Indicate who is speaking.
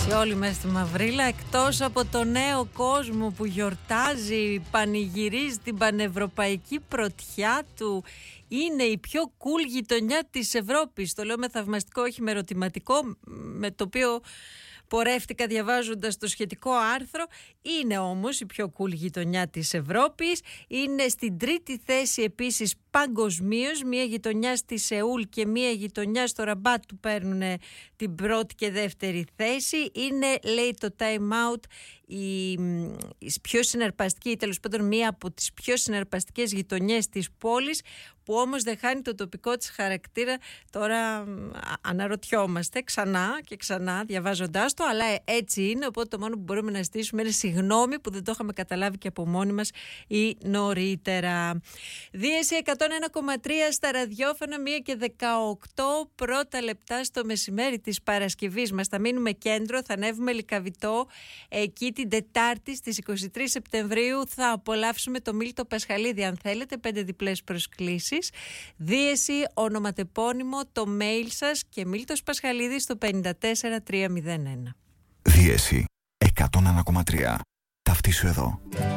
Speaker 1: Έτσι όλοι μέσα στη μαυρίλα, εκτός από το νέο κόσμο που γιορτάζει, πανηγυρίζει την πανευρωπαϊκή πρωτιά του. Είναι η πιο cool γειτονιά της Ευρώπης. Το λέω με θαυμαστικό, όχι με ερωτηματικό, με το οποίο πορεύτηκα διαβάζοντας το σχετικό άρθρο. Είναι όμως η πιο cool γειτονιά της Ευρώπης. Είναι στην τρίτη θέση επίσης παγκοσμίως. Μία γειτονιά στη Σεούλ και μία γειτονιά στο Ραμπάτ του παίρνουν την πρώτη και δεύτερη θέση. Είναι, λέει το Time Out, η πιο συναρπαστική, ή τέλος πάντων μία από τις πιο συναρπαστικές γειτονιές της πόλης, που όμως δεν χάνει το τοπικό της χαρακτήρα. Τώρα αναρωτιόμαστε ξανά και ξανά διαβάζοντάς το, αλλά έτσι είναι, οπότε το μόνο που μπορούμε να ζητήσουμε είναι συγγνώμη που δεν το είχαμε καταλάβει και από μόνοι μας ή νωρίτερα. Δίεση 101,3 στα ραδιόφωνα, 1 και 18 πρώτα λεπτά στο μεσημέρι της Παρασκευής μας. Θα μείνουμε κέντρο, θα ανέβουμε Λυκαβητό. Εκεί την Τετάρτη στις 23 Σεπτεμβρίου θα απολαύσουμε το Μίλτο Πασχαλίδη, αν θέλετε, 5 διπλές προσκλήσεις. Δίεση, ονοματεπώνυμο, το mail σας και Μίλτος Πασχαλίδης στο 54301.
Speaker 2: Δίεση 101,3. Ταυτίσου εδώ.